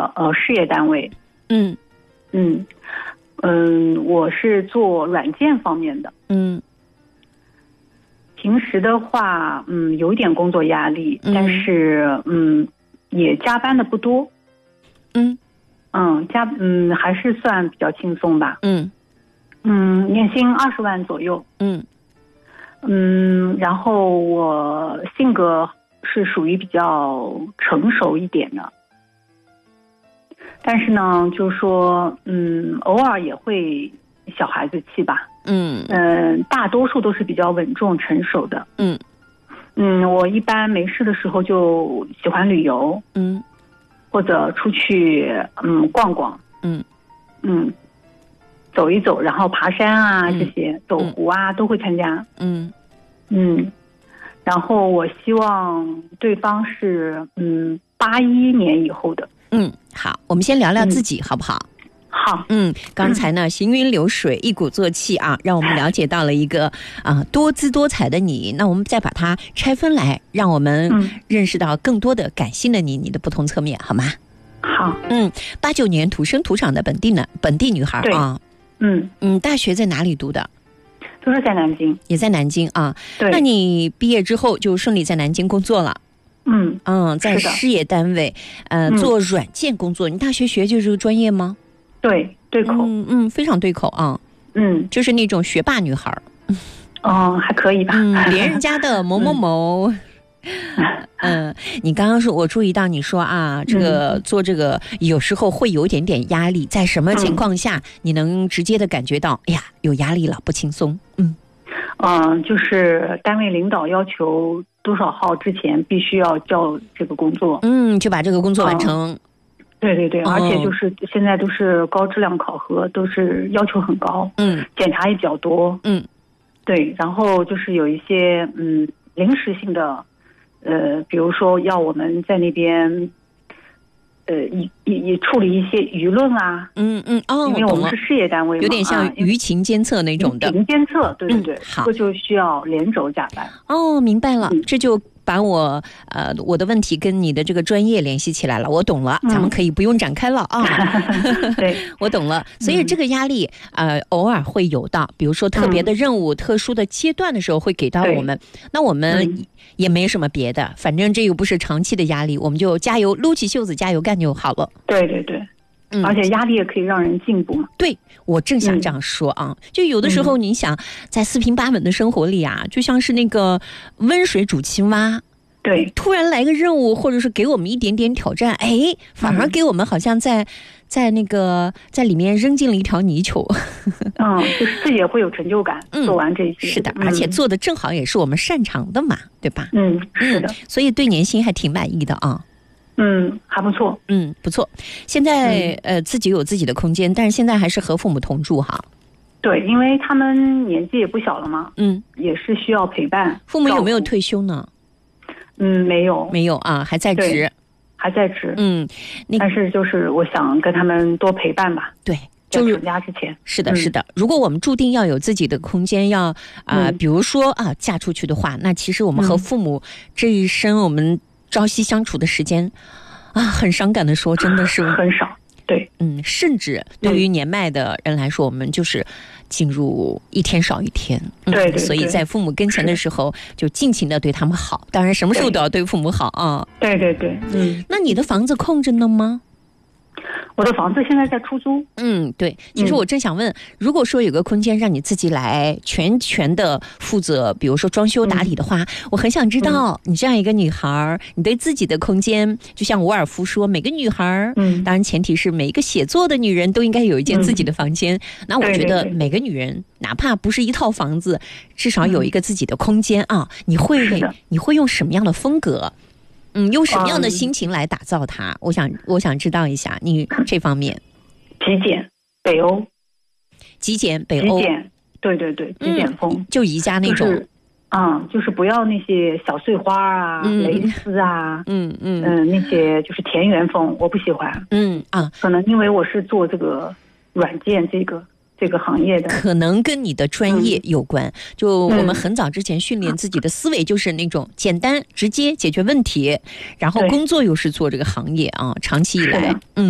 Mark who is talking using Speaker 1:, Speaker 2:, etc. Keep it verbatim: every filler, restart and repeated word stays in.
Speaker 1: 的呃事业单位。
Speaker 2: 嗯
Speaker 1: 嗯嗯，我是做软件方面的。
Speaker 2: 嗯，
Speaker 1: 平时的话，嗯，有一点工作压力，
Speaker 2: 嗯
Speaker 1: 但是嗯，也加班的不多。
Speaker 2: 嗯
Speaker 1: 嗯，加嗯还是算比较轻松吧。
Speaker 2: 嗯
Speaker 1: 嗯，年薪二十万左右。
Speaker 2: 嗯
Speaker 1: 嗯，然后我性格是属于比较成熟一点的，但是呢，就是说，嗯，偶尔也会小孩子气吧。
Speaker 2: 嗯
Speaker 1: 嗯，大多数都是比较稳重成熟的。
Speaker 2: 嗯
Speaker 1: 嗯，我一般没事的时候就喜欢旅游，
Speaker 2: 嗯
Speaker 1: 或者出去嗯逛逛，
Speaker 2: 嗯
Speaker 1: 嗯，走一走，然后爬山啊、
Speaker 2: 嗯
Speaker 1: 这些，走湖啊、都会参加。
Speaker 2: 嗯
Speaker 1: 嗯，然后我希望对方是嗯八一年以后的。
Speaker 2: 嗯，好，我们先聊聊自己、嗯、好不好？
Speaker 1: 好。
Speaker 2: 嗯，刚才呢、嗯、行云流水一鼓作气啊，让我们了解到了一个啊多姿多彩的你。那我们再把它拆分来，让我们认识到更多的感性的你，你的不同侧面，好吗？
Speaker 1: 好。
Speaker 2: 嗯，八九年土生土长的本地呢本地女孩啊。
Speaker 1: 嗯
Speaker 2: 嗯，大学在哪里读的？
Speaker 1: 都是在南京。
Speaker 2: 也在南京啊。
Speaker 1: 对。
Speaker 2: 那你毕业之后就顺利在南京工作了？
Speaker 1: 嗯
Speaker 2: 嗯，在事业单位呃、嗯、做软件工作。你大学学就是这个专业吗？
Speaker 1: 对，对口。
Speaker 2: 嗯嗯，非常对口啊。
Speaker 1: 嗯，
Speaker 2: 就是那种学霸女孩。
Speaker 1: 哦，还可以吧。
Speaker 2: 嗯，别人家的某某某。嗯, 嗯，你刚刚说，我注意到你说啊，这个做这个有时候会有一点点压力，在什么情况下你能直接的感觉到，哎呀，有压力了，不轻松？嗯
Speaker 1: 嗯，就是单位领导要求多少号之前必须要交这个工作，
Speaker 2: 嗯，就把这个工作完成。
Speaker 1: 嗯、对对对、
Speaker 2: 哦，
Speaker 1: 而且就是现在都是高质量考核，都是要求很高，
Speaker 2: 嗯，
Speaker 1: 检查也比较多，
Speaker 2: 嗯，
Speaker 1: 对，然后就是有一些嗯临时性的。呃，比如说要我们在那边，呃，也也处理一些舆论啊，
Speaker 2: 嗯嗯，哦，
Speaker 1: 因为我们是事业单位嘛，
Speaker 2: 有点像舆情监测那种的，
Speaker 1: 舆情监测，对对对，
Speaker 2: 嗯、好，
Speaker 1: 这就需要连轴加班。
Speaker 2: 哦，明白了，嗯、这就把我呃我的问题跟你的这个专业联系起来了，我懂了，嗯、咱们可以不用展开了啊。
Speaker 1: 对，
Speaker 2: 我懂了，所以这个压力呃偶尔会有到，比如说特别的任务、嗯、特殊的阶段的时候会给到我们，那我们也没什么别的，反正这又不是长期的压力，我们就加油，撸起袖子加油干就好了。
Speaker 1: 对对对。嗯、而且压力也可以让人进步嘛。
Speaker 2: 对，我正想这样说啊、嗯、就有的时候你想在四平八稳的生活里啊、嗯、就像是那个温水煮青蛙，
Speaker 1: 对，
Speaker 2: 突然来个任务或者是给我们一点点挑战，哎，反而给我们好像在、嗯、在那个在里面扔进了一条泥鳅。
Speaker 1: 嗯，就是自己也会有成就感、嗯、做完这些。
Speaker 2: 是的、嗯、而且做的正好也是我们擅长的嘛，对吧？
Speaker 1: 嗯，是的、嗯、
Speaker 2: 所以对年薪还挺满意的啊。
Speaker 1: 嗯，还不错。
Speaker 2: 嗯，不错。现在、嗯、呃，自己有自己的空间，但是现在还是和父母同住哈。
Speaker 1: 对，因为他们年纪也不小了嘛，
Speaker 2: 嗯，
Speaker 1: 也是需要陪伴。
Speaker 2: 父母有没有退休呢？
Speaker 1: 嗯，没有，
Speaker 2: 没有啊，还在职，
Speaker 1: 还在职。
Speaker 2: 嗯，
Speaker 1: 但是就是我想跟他们多陪伴吧。
Speaker 2: 对。
Speaker 1: 就是成家之前，
Speaker 2: 是的，是的、嗯。如果我们注定要有自己的空间，要啊、呃嗯，比如说啊，嫁出去的话，那其实我们和父母这一生，我们朝夕相处的时间、嗯、啊，很伤感的说，真的是
Speaker 1: 很少。对，
Speaker 2: 嗯，甚至对于年迈的人来说，我们就是进入一天少一天。
Speaker 1: 嗯、对, 对, 对，
Speaker 2: 所以在父母跟前的时候，就尽情的对他们好。当然，什么时候都要对父母好啊。
Speaker 1: 对对对，嗯。
Speaker 2: 那你的房子空着呢吗？
Speaker 1: 我的房子现在在出租。
Speaker 2: 嗯，对。其实我正想问、嗯，如果说有个空间让你自己来全权的负责，比如说装修打理的话、嗯，我很想知道你这样一个女孩，你对自己的空间，就像伍尔夫说，每个女孩，嗯，当然前提是每一个写作的女人都应该有一间自己的房间。嗯、那我觉得每个女人，对对对，哪怕不是一套房子，至少有一个自己的空间啊。你会你会用什么样的风格？嗯，用什么样的心情来打造它？嗯、我想，我想知道一下你这方面。
Speaker 1: 极简，北欧。
Speaker 2: 极简，北欧。
Speaker 1: 极简，对对对，极简风，
Speaker 2: 嗯、就宜家那种。
Speaker 1: 就是嗯，就是不要那些小碎花啊、嗯、蕾丝啊，
Speaker 2: 嗯嗯
Speaker 1: 嗯、呃，那些就是田园风，我不喜欢。
Speaker 2: 嗯啊，
Speaker 1: 可能因为我是做这个软件这个。这个行业的
Speaker 2: 可能跟你的专业有关、嗯、就我们很早之前训练自己的思维就是那种简单直接解决问题，然后工作又是做这个行业啊，长期以来嗯。